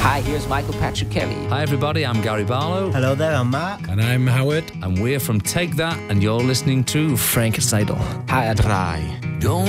Hi, here's Michael Patrick Kelly. Hi everybody, I'm Gary Barlow. Hello there, I'm Mark. And I'm Howard. And we're from Take That, and you're listening to Frank Seidel. HR3. Don't